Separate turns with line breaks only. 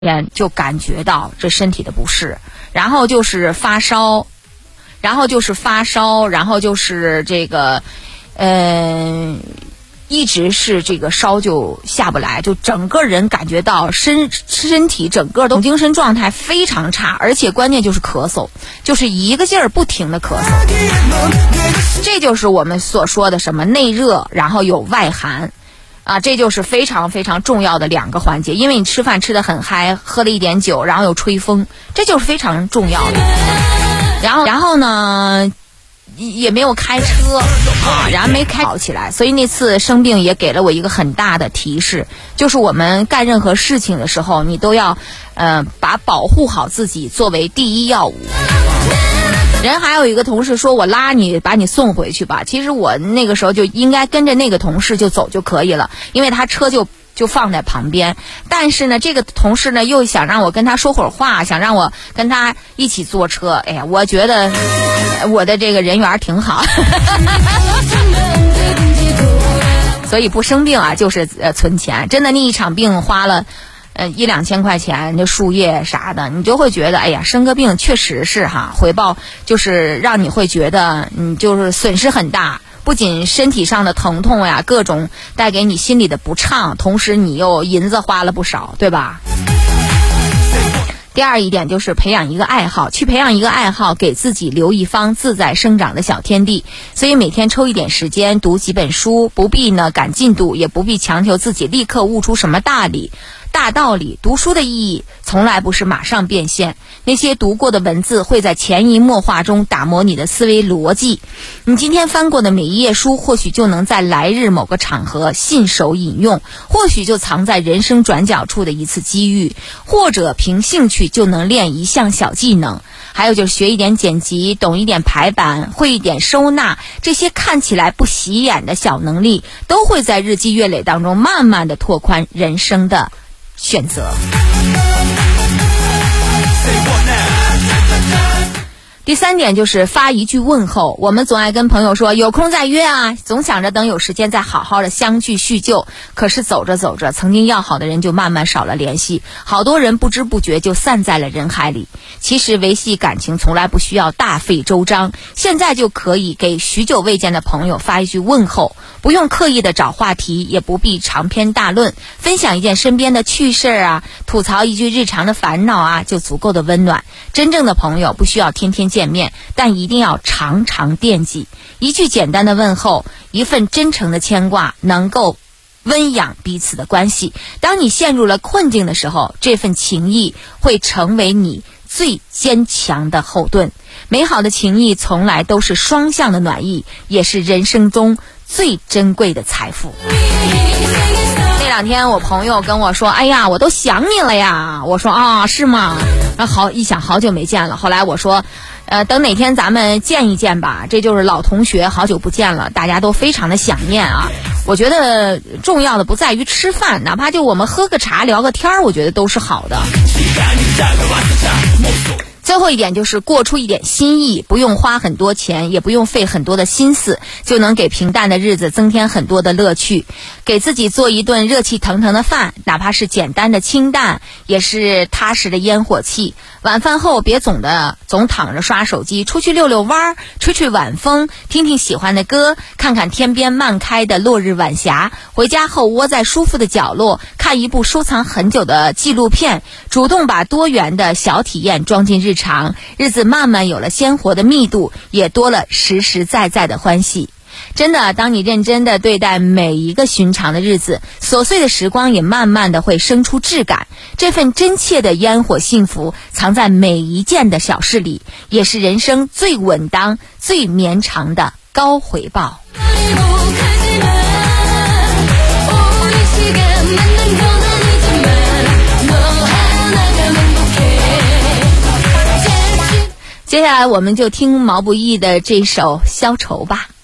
天就感觉到这身体的不适，然后就是发烧，然后就是这个一直是这个烧就下不来，就整个人感觉到身体整个都精神状态非常差，而且关键就是咳嗽，就是一个劲儿不停的咳嗽。这就是我们所说的什么内热，然后有外寒啊，这就是非常非常重要的两个环节。因为你吃饭吃得很嗨，喝了一点酒，然后又吹风，这就是非常重要的。然后呢也没有开车啊，然后没开好起来，所以那次生病也给了我一个很大的提示，就是我们干任何事情的时候，你都要把保护好自己作为第一要务。人还有一个同事说我拉你把你送回去吧，其实我那个时候就应该跟着那个同事就走就可以了，因为他车就放在旁边。但是呢这个同事呢又想让我跟他说会儿话，想让我跟他一起坐车。哎呀，我觉得我的这个人缘挺好所以不生病啊就是存钱，真的那一场病花了1-2千块钱，这输液啥的，你就会觉得哎呀，生个病确实是回报就是让你会觉得你就是损失很大，不仅身体上的疼痛呀，各种带给你心里的不畅，同时你又银子花了不少，对吧？第二一点就是培养一个爱好，去培养一个爱好，给自己留一方自在生长的小天地。所以每天抽一点时间读几本书，不必呢赶进度，也不必强求自己立刻悟出什么大道理。读书的意义从来不是马上变现，那些读过的文字会在潜移默化中打磨你的思维逻辑。你今天翻过的每一页书，或许就能在来日某个场合信手引用，或许就藏在人生转角处的一次机遇，或者凭兴趣就能练一项小技能。还有就是学一点剪辑，懂一点排版，会一点收纳，这些看起来不起眼的小能力，都会在日积月累当中慢慢的拓宽人生的选择。第三点就是发一句问候。我们总爱跟朋友说有空再约啊，总想着等有时间再好好的相聚叙旧，可是走着走着，曾经要好的人就慢慢少了联系，好多人不知不觉就散在了人海里。其实维系感情从来不需要大费周章，现在就可以给许久未见的朋友发一句问候，不用刻意的找话题，也不必长篇大论，分享一件身边的趣事啊，吐槽一句日常的烦恼啊，就足够的温暖。真正的朋友不需要天天见面，但一定要常常惦记。一句简单的问候，一份真诚的牵挂，能够温养彼此的关系。当你陷入了困境的时候，这份情谊会成为你最坚强的后盾。美好的情谊从来都是双向的暖意，也是人生中最珍贵的财富。那两天我朋友跟我说，哎呀我都想你了呀。我说啊是吗？然后一想好久没见了，后来我说等哪天咱们见一见吧，这就是老同学好久不见了，大家都非常的想念啊。我觉得重要的不在于吃饭，哪怕就我们喝个茶聊个天，我觉得都是好的。最后一点就是过出一点心意，不用花很多钱，也不用费很多的心思，就能给平淡的日子增添很多的乐趣。给自己做一顿热气腾腾的饭，哪怕是简单的清淡，也是踏实的烟火气。晚饭后别总躺着刷手机，出去溜溜弯，吹吹晚风，听听喜欢的歌，看看天边漫开的落日晚霞。回家后窝在舒服的角落，看一部收藏很久的纪录片，主动把多元的小体验装进日常，日子慢慢有了鲜活的密度，也多了实实在在的欢喜。真的，当你认真的对待每一个寻常的日子，琐碎的时光也慢慢的会生出质感。这份真切的烟火幸福藏在每一件的小事里，也是人生最稳当最绵长的高回报。接下来我们就听毛不易的这首《消愁》吧。